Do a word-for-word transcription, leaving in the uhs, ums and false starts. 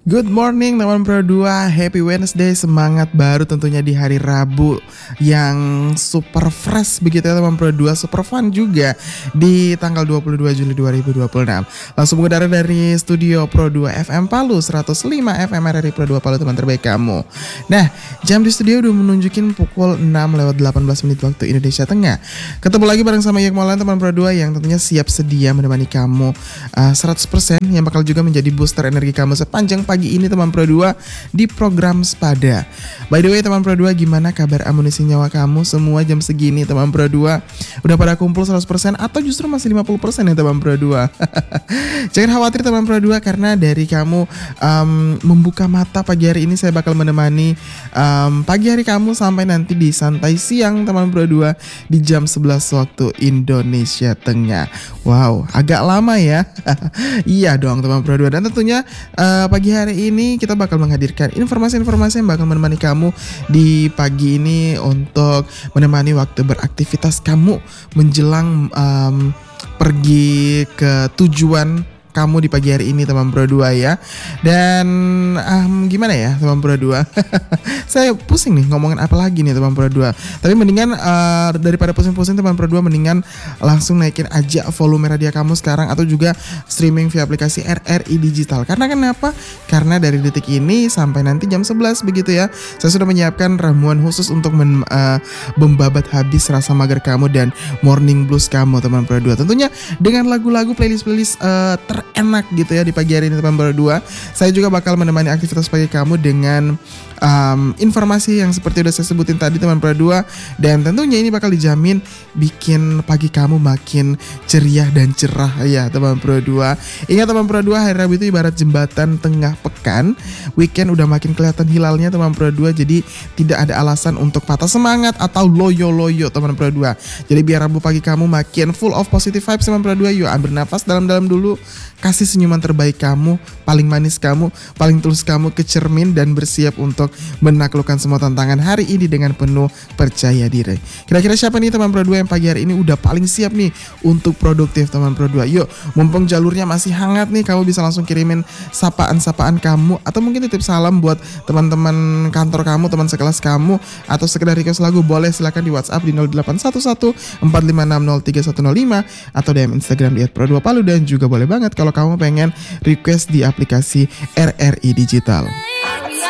Good morning teman Pro dua, happy Wednesday, semangat baru tentunya di hari Rabu yang super fresh begitu ya teman Pro dua, super fun juga di tanggal dua puluh dua Juli dua ribu dua puluh enam. Langsung mengudara dari studio Pro dua F M Palu, seratus lima F M R R I Pro dua Palu, teman terbaik kamu. Nah, jam di studio udah menunjukin pukul enam lewat delapan belas menit waktu Indonesia Tengah. Ketemu lagi bareng sama Yak Maulana teman Pro dua yang tentunya siap sedia menemani kamu uh, seratus persen yang bakal juga menjadi booster energi kamu sepanjang pagi ini teman Pro dua di program Sepada. By the way teman Pro dua, gimana kabar amunisi nyawa kamu semua jam segini teman Pro dua? Udah pada kumpul seratus persen atau justru masih lima puluh persen ya teman Pro dua? Jangan khawatir teman Pro dua, karena dari kamu um, membuka mata pagi hari ini saya bakal menemani um, pagi hari kamu sampai nanti di santai siang teman Pro dua di jam sebelas waktu Indonesia Tengah. Wow, agak lama ya. Iya dong teman Pro dua, dan tentunya uh, pagi hari ini kita bakal menghadirkan informasi-informasi yang bakal menemani kamu di pagi ini untuk menemani waktu beraktivitas kamu menjelang um, pergi ke tujuan kamu di pagi hari ini teman Pro dua ya. Dan um, gimana ya teman Pro dua? Saya pusing nih ngomongin apa lagi nih teman Pro dua. Tapi mendingan uh, daripada pusing-pusing teman Pro dua, mendingan langsung naikin aja volume radio kamu sekarang, atau juga streaming via aplikasi R R I Digital. Karena kenapa? Karena dari detik ini sampai nanti jam sebelas begitu ya, saya sudah menyiapkan ramuan khusus untuk men, uh, membabat habis rasa mager kamu dan morning blues kamu teman Pro dua. Tentunya dengan lagu-lagu playlist-playlist uh, ter enak gitu ya di pagi hari ini teman Pro dua. Saya juga bakal menemani aktivitas pagi kamu dengan um, informasi yang seperti udah saya sebutin tadi teman Pro dua, dan tentunya ini bakal dijamin bikin pagi kamu makin ceria dan cerah ya teman Pro dua. Ingat teman Pro dua, hari Rabu itu ibarat jembatan tengah pekan. Weekend udah makin kelihatan hilalnya teman Pro dua, jadi tidak ada alasan untuk patah semangat atau loyo-loyo teman Pro dua. Jadi biar Rabu pagi kamu makin full of positive vibes teman Pro dua, yuk ambil nafas dalam-dalam dulu. Kasih senyuman terbaik kamu, paling manis kamu, paling tulus kamu ke cermin, dan bersiap untuk menaklukkan semua tantangan hari ini dengan penuh percaya diri. Kira-kira siapa nih teman Pro dua yang pagi hari ini udah paling siap nih untuk produktif teman Pro dua? Yuk, mumpung jalurnya masih hangat nih, kamu bisa langsung kirimin sapaan-sapaan kamu, atau mungkin titip salam buat teman-teman kantor kamu, teman sekelas kamu, atau sekedar request lagu, boleh silakan di WhatsApp di nol delapan satu satu empat lima enam nol tiga satu nol lima, atau D M Instagram di et pro dua palu, dan juga boleh banget kalau kamu pengen request di aplikasi R R I Digital.